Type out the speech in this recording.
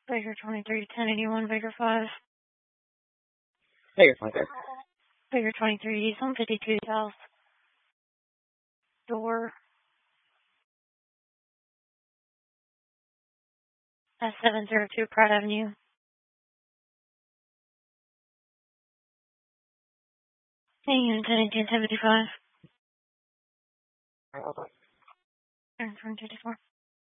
Baker 23, 1081, Baker 5. Baker 23. Baker 23, he's on 52 South. Door. At 702 Pratt Avenue. Unit 1018, 1055. Hold on. Turn 24.